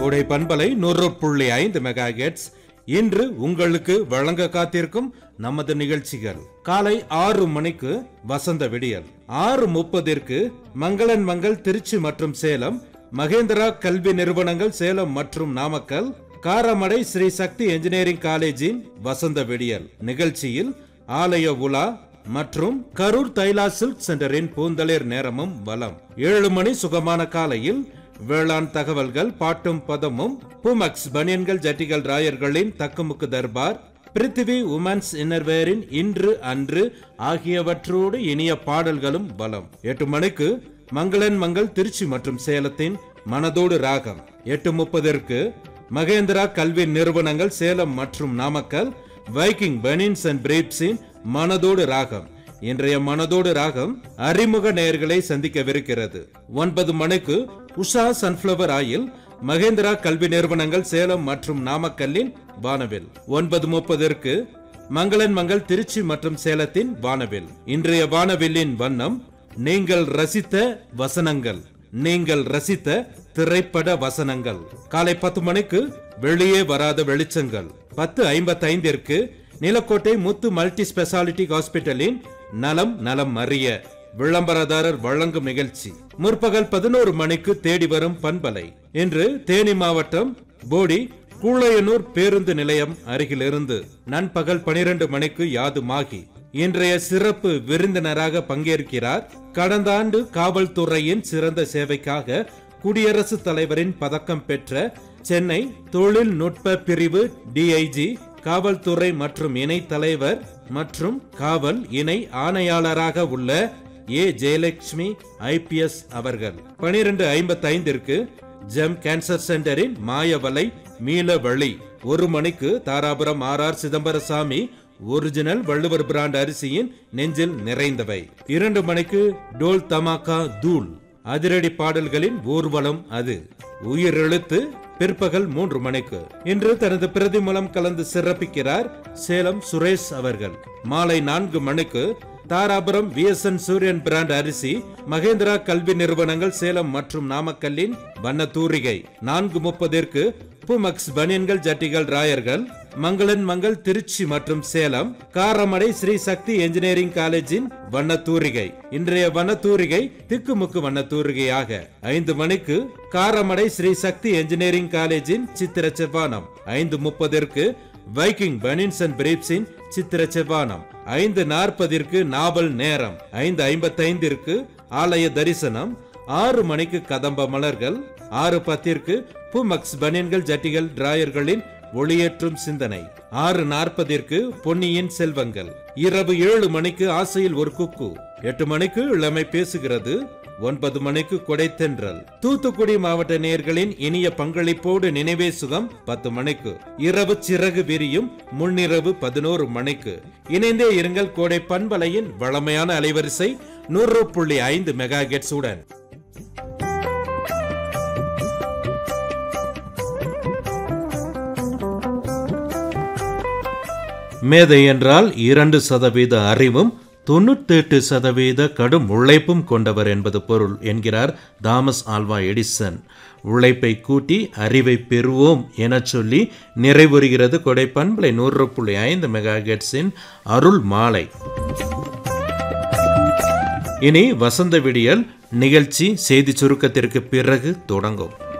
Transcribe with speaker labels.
Speaker 1: கோடை பண்பலை 100.5 மெகாஹெர்ட்ஸ் இன்று உங்களுக்கு வழங்க காத்திருக்கும் நமது நிகழ்ச்சிகள். காலை 6 மணிக்கு வசந்த விடியல், 6:30 மங்களன் மங்கள் திருச்சி மற்றும் சேலம், மகேந்திரா கல்வி நிறுவனங்கள் சேலம் மற்றும் நாமக்கல், காரமடை ஸ்ரீ சக்தி என்ஜினியரிங் காலேஜின் வசந்த விடியல் நிகழ்ச்சியில் ஆலய உலா மற்றும் கரூர் தைலா சில்க் சென்டரின் பூந்தளிர் நேரமும் வலம். 7 மணி சுகமான காலையில் வேளாண் தகவல்கள், பாட்டும் பதமும், புமக்ஸ் பனியன்கள் ஜட்டிகள் ராயர்களின் தக்குமுக்கு தர்பார், பிருத்திவி உமன்ஸ் இன்னர்வேரின் இன்று அன்று ஆகியவற்றோடு இனிய பாடல்களும் வலம். 8 மணிக்கு மங்களன் மங்கள் திருச்சி மற்றும் சேலத்தின் மனதோடு ராகம். 8:30 மகேந்திரா கல்வி நிறுவனங்கள் சேலம் மற்றும் நாமக்கல், வைக்கிங் பனியன்ஸ் அண்ட் பிரீப்ஸின் மனதோடு ராகம். இன்றைய மனதோடு ராகம் அறிமுக நேயர்களை சந்திக்கவிருக்கிறது. 9 மணிக்கு உஷா சன்ஃபிளவர் ஆயில், மகேந்திரா கல்வி நிறுவனங்கள் சேலம் மற்றும் நாமக்கல்லின் வானவில். 9:30 மங்களன் மங்கள் திருச்சி மற்றும் சேலத்தின் வானவில். இன்றைய வானவில்லின் வண்ணம் நீங்கள் ரசித்த வசனங்கள், நீங்கள் ரசித்த திரைப்பட வசனங்கள். காலை 10 மணிக்கு வெளியே வராத வெளிச்சங்கள். 10:55 நிலக்கோட்டை முத்து மல்டி ஸ்பெஷாலிட்டி ஹாஸ்பிட்டலின் நலம் நலம் அறிய விளம்பரதாரர் வழங்கும் நிகழ்ச்சி. முற்பகல் 11 மணிக்கு தேடி வரும் பண்பலை. இன்று தேனி மாவட்டம் போடி கூழையனூர் பேருந்து நிலையம் அருகிலிருந்து. நண்பகல் 12 மணிக்கு யாதுமாகி. இன்றைய சிறப்பு விருந்தினராக பங்கேற்கிறார் கடந்த ஆண்டு காவல்துறையின் சிறந்த சேவைக்காக குடியரசுத் தலைவரின் பதக்கம் பெற்ற சென்னை தொழில்நுட்ப பிரிவு டிஐஜி, காவல்துறை மற்றும் இணை தலைவர் மற்றும் காவல் இணை ஆணையாளராக உள்ள ஏ ஜெயலட்சுமி IPS அவர்கள். 12:55 ஜெம் கேன்சர் சென்டரின் மாயவலை மீள வழி. 1 மணிக்கு Dharapuram RR Chidambarasamy original Valluvar brand அரிசியின் நெஞ்சில் நிறைந்தவை. 2 மணிக்கு டோல் தமாக்கா தூள், அதிரடி பாடல்களின் ஊர்வலம் அது. உயிரெழுத்து பிற்பகல் 3 மணிக்கு. இன்று தனது பிரதி மூலம் கலந்து சிறப்பிக்கிறார் சேலம் சுரேஷ் அவர்கள். மாலை 4 மணிக்கு தாராபுரம் VSN சூரியன் பிராண்ட் அரிசி, மகேந்திரா கல்வி நிறுவனங்கள் சேலம் மற்றும் நாமக்கல்லின் வண்ண தூரிகை. 4:30 புமக்ஸ் பனியன்கள் ஜட்டிகள் ராயர்கள், மங்களன் மங்கள் திருச்சி மற்றும் சேலம், காரமடை ஸ்ரீ சக்தி என்ஜினியரிங் காலேஜின் வண்ண தூரிகை. இன்றைய வண்ண தூரிகை திக்குமுக்கு வண்ண தூரிகையாக. 5 மணிக்கு காரமடை ஸ்ரீ சக்தி என்ஜினியரிங் காலேஜின் சித்திர செவ்வானம். 5:30 வைக்கிங் பனியன்ஸ் அண்ட் பிரீப்ஸின் சித்திர செவ்வானம். 5:40 நாவல் நேரம். 5:55 ஆலய தரிசனம். 6 மணிக்கு கதம்ப மலர்கள். 6:10 புமக்ஸ் பனியன்கள் ஜட்டிகள் டிராயர்களின் ஒளியேற்றும் சிந்தனை. 6:40 பொன்னியின் செல்வங்கள். இரவு 7 மணிக்கு ஆசையில் ஒரு குக்கு. 8 மணிக்கு இளமை பேசுகிறது. 9 மணிக்கு கொடைத்தென்றல். தூத்துக்குடி மாவட்ட நேயர்களின் இனிய பங்களிப்போடு நினைவே சுகம் 10 மணிக்கு. இரவு சிறகு விரியும் முன்னிரவு 11 மணிக்கு. இணைந்தே இருங்கள் கோடை பண்பலையின் வளமையான அலைவரிசை 100.5 மெகாஹெர்ட்ஸ் உடன். மேதை என்றால் 2% அறிவும் 98% கடும் உழைப்பும் கொண்டவர் என்பது பொருள் என்கிறார் தாமஸ் ஆல்வா எடிசன். உழைப்பை கூட்டி அறிவை பெறுவோம் என சொல்லி நிறைவுறுகிறது கொடை பண்பலை 100.5 மெகாஹெர்ட்ஸின் அருள் மாலை. இனி வசந்த விடியல் நிகழ்ச்சி செய்தி சுருக்கத்திற்கு பிறகு தொடங்கும்.